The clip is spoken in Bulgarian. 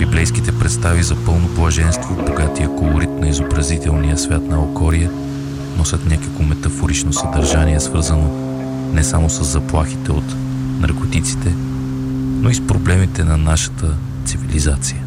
Библейските представи за пълно блаженство, богатия колорит на изобразителния свят на Алкория носят някакво метафорично съдържание, свързано не само с заплахите от наркотиците, но и с проблемите на нашата цивилизация.